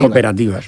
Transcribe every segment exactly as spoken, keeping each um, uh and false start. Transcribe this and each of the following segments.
cooperativas.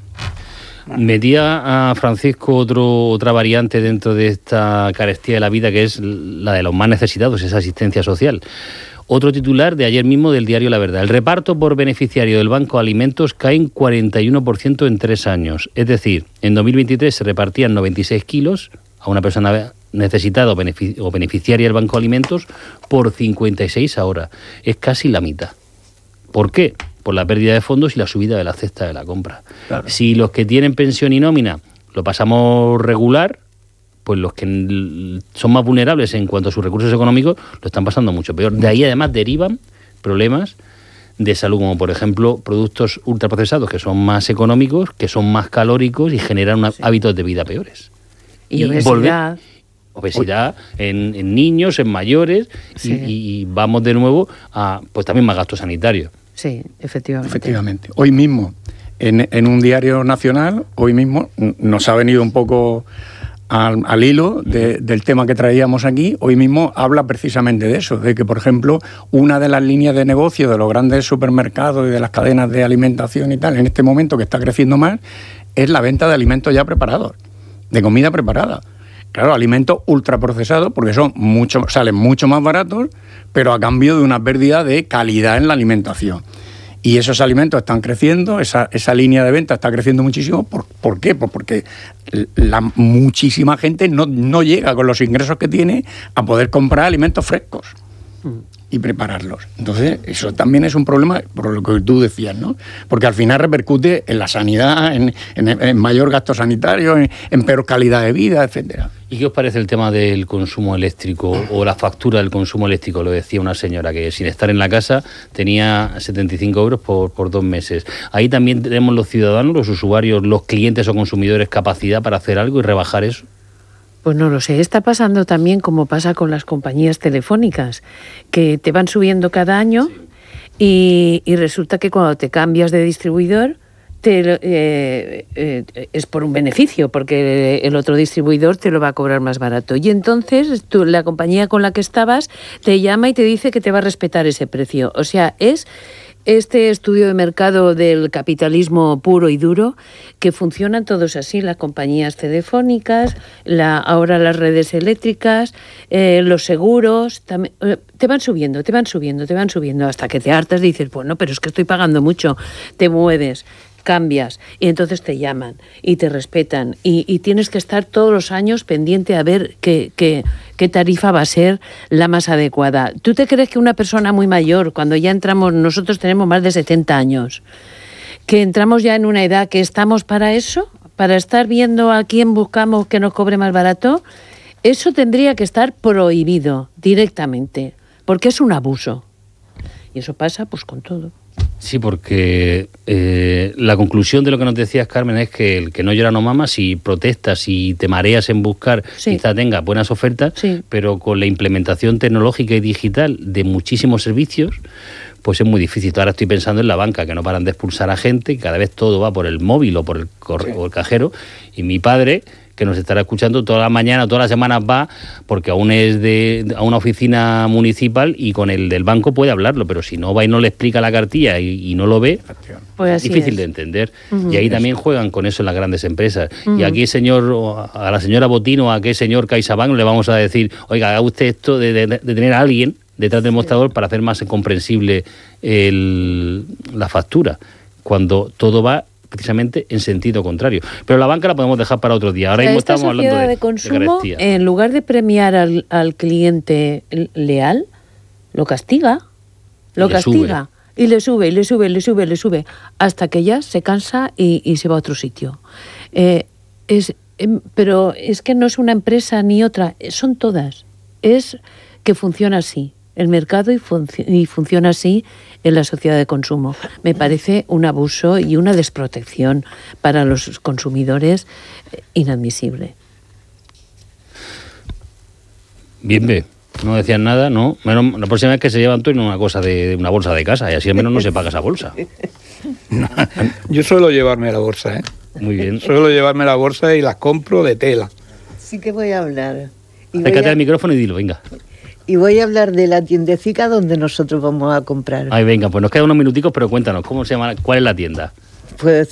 Metía a Francisco otro, otra variante dentro de esta carestía de la vida, que es la de los más necesitados, esa asistencia social. Otro titular de ayer mismo del diario La Verdad. El reparto por beneficiario del Banco Alimentos cae en cuarenta y uno por ciento en tres años. Es decir, en dos mil veintitrés se repartían noventa y seis kilos a una persona necesitada o, benefic- o beneficiaria del Banco Alimentos por cincuenta y seis ahora. Es casi la mitad. ¿Por qué? Por la pérdida de fondos y la subida de la cesta de la compra. Claro. Si los que tienen pensión y nómina lo pasamos regular, pues los que son más vulnerables en cuanto a sus recursos económicos lo están pasando mucho peor. De ahí además derivan problemas de salud, como por ejemplo productos ultraprocesados que son más económicos, que son más calóricos y generan una, sí. hábitos de vida peores. Y, y obesidad. Volver, obesidad en, en niños, en mayores, sí. y, y vamos de nuevo a pues también más gasto sanitario. Sí, efectivamente. Efectivamente. Hoy mismo, en, en un diario nacional, hoy mismo nos ha venido un poco al, al hilo de, del tema que traíamos aquí. Hoy mismo habla precisamente de eso, de que, por ejemplo, una de las líneas de negocio de los grandes supermercados y de las cadenas de alimentación y tal, en este momento que está creciendo más, es la venta de alimentos ya preparados, de comida preparada. Claro, alimentos ultraprocesados, porque son mucho, salen mucho más baratos, pero a cambio de una pérdida de calidad en la alimentación. Y esos alimentos están creciendo, esa, esa línea de venta está creciendo muchísimo. ¿Por, ¿por qué? Pues porque la, muchísima gente no, no llega con los ingresos que tiene a poder comprar alimentos frescos y prepararlos. Entonces, eso también es un problema, por lo que tú decías, ¿no? Porque al final repercute en la sanidad, en, en, en mayor gasto sanitario, en, en peor calidad de vida, etcétera. ¿Y qué os parece el tema del consumo eléctrico o la factura del consumo eléctrico? Lo decía una señora que sin estar en la casa tenía setenta y cinco euros por, por dos meses. Ahí también tenemos los ciudadanos, los usuarios, los clientes o consumidores capacidad para hacer algo y rebajar eso. Pues no lo sé, está pasando también como pasa con las compañías telefónicas, que te van subiendo cada año y, y resulta que cuando te cambias de distribuidor te, eh, eh, es por un beneficio, porque el otro distribuidor te lo va a cobrar más barato. Y entonces tú, la compañía con la que estabas te llama y te dice que te va a respetar ese precio. O sea, es este estudio de mercado del capitalismo puro y duro, que funcionan todos así, las compañías telefónicas, la, ahora las redes eléctricas, eh, los seguros, también, eh, te van subiendo, te van subiendo, te van subiendo, hasta que te hartas y dices, bueno, pero es que estoy pagando mucho, te mueves, cambias y entonces te llaman y te respetan y, y tienes que estar todos los años pendiente a ver qué, qué, qué tarifa va a ser la más adecuada. ¿Tú te crees que una persona muy mayor, cuando ya entramos, nosotros tenemos más de setenta años, que entramos ya en una edad que estamos para eso, para estar viendo a quién buscamos que nos cobre más barato? Eso tendría que estar prohibido directamente, porque es un abuso. Y eso pasa pues con todo. Sí, porque eh, la conclusión de lo que nos decías, Carmen, es que el que no llora no mama. Si protestas y te mareas en buscar, sí. quizá tenga buenas ofertas, sí. pero con la implementación tecnológica y digital de muchísimos servicios, pues es muy difícil. Ahora estoy pensando en la banca, que no paran de expulsar a gente, y cada vez todo va por el móvil o por el, correo, sí. o el cajero. Y mi padre, que nos estará escuchando toda la mañana, todas las semanas va, porque aún es de a una oficina municipal y con el del banco puede hablarlo, pero si no va y no le explica la cartilla y, y no lo ve, pues es difícil es. de entender. Uh-huh. Y ahí también juegan con eso en las grandes empresas. Uh-huh. Y aquí, señor, a la señora Botino, a qué señor CaixaBank le vamos a decir, oiga, haga usted esto de, de, de tener a alguien detrás del mostrador sí. para hacer más comprensible el, la factura, cuando todo va precisamente en sentido contrario. Pero la banca la podemos dejar para otro día. Ahora mismo estamos hablando de, de consumo, de en lugar de premiar al, al cliente leal, lo castiga, lo y castiga y le sube, y le sube, le sube, le sube, hasta que ya se cansa y, y se va a otro sitio. Eh, es, eh, pero es que no es una empresa ni otra, son todas. Es que funciona así el mercado y, func- y funciona así en la sociedad de consumo. Me parece un abuso y una desprotección para los consumidores inadmisible. Bien, ve. No decían nada, ¿no? Menos, la próxima vez que se llevan tú en una cosa de una bolsa de casa y así al menos no se paga esa bolsa. Yo suelo llevarme la bolsa, ¿eh? Muy bien. Suelo llevarme la bolsa y las compro de tela. Sí que voy a hablar. Acércate al micrófono y dilo, venga. Y voy a hablar de la tiendecica donde nosotros vamos a comprar. Ay, venga, pues nos quedan unos minuticos, pero cuéntanos, ¿cómo se llama? ¿Cuál es la tienda? puedo